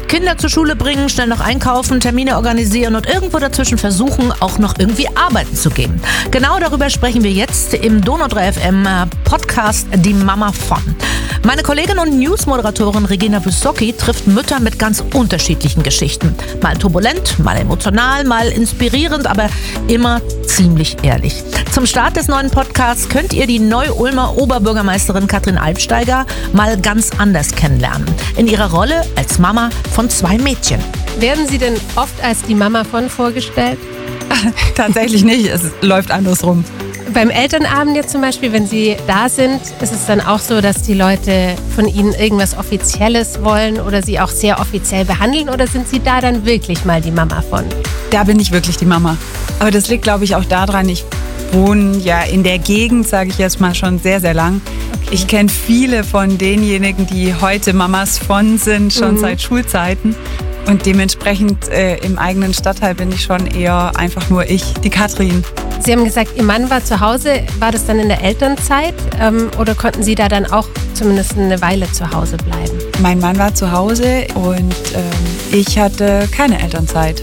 Kinder zur Schule bringen, schnell noch einkaufen, Termine organisieren und irgendwo dazwischen versuchen, auch noch irgendwie arbeiten zu gehen. Genau darüber sprechen wir jetzt im Donau 3 FM Podcast Die Mama von. Meine Kollegin und News-Moderatorin Regina Wysocki trifft Mütter mit ganz unterschiedlichen Geschichten. Mal turbulent, mal emotional, mal inspirierend, aber immer ziemlich ehrlich. Zum Start des neuen Podcasts könnt ihr die Neu-Ulmer Oberbürgermeisterin Katrin Alpsteiger mal ganz anders kennenlernen. In ihrer Rolle als Mama von 2 Mädchen. Werden Sie denn oft als die Mama von vorgestellt? Tatsächlich nicht, es läuft andersrum. Beim Elternabend jetzt zum Beispiel, wenn Sie da sind, ist es dann auch so, dass die Leute von Ihnen irgendwas Offizielles wollen oder Sie auch sehr offiziell behandeln, oder sind Sie da dann wirklich mal die Mama von? Da bin ich wirklich die Mama. Aber das liegt, glaube ich, auch daran, ich wohne ja in der Gegend, sage ich jetzt mal, schon sehr, sehr lang. Okay. Ich kenne viele von denjenigen, die heute Mamas von sind, schon seit Schulzeiten. Und dementsprechend im eigenen Stadtteil bin ich schon eher einfach nur ich, die Katrin. Sie haben gesagt, Ihr Mann war zu Hause. War das dann in der Elternzeit oder konnten Sie da dann auch zumindest eine Weile zu Hause bleiben? Mein Mann war zu Hause und ich hatte keine Elternzeit.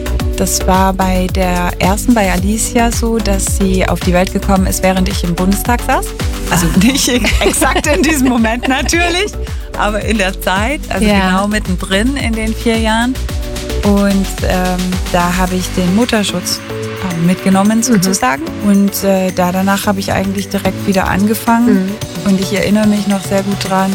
Das war bei der ersten, bei Alicia, so, dass sie auf die Welt gekommen ist, während ich im Bundestag saß. Also nicht exakt in diesem Moment natürlich, aber in der Zeit, also genau mittendrin in den 4 Jahren. Und da habe ich den Mutterschutz mitgenommen sozusagen. Und danach habe ich eigentlich direkt wieder angefangen. Und ich erinnere mich noch sehr gut dran,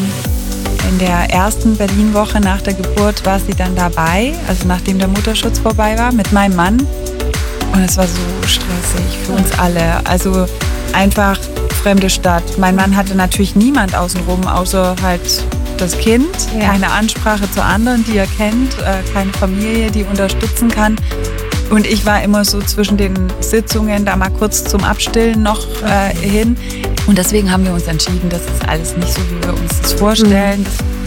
in der ersten Berlin-Woche nach der Geburt war sie dann dabei, also nachdem der Mutterschutz vorbei war, mit meinem Mann. Und es war so stressig für uns alle. Also einfach fremde Stadt. Mein Mann hatte natürlich niemand außenrum, außer halt das Kind. Keine Ansprache zu anderen, die er kennt. Keine Familie, die unterstützen kann. Und ich war immer so zwischen den Sitzungen da mal kurz zum Abstillen noch hin. Und deswegen haben wir uns entschieden, das ist alles nicht so, wie wir uns das vorstellen. Das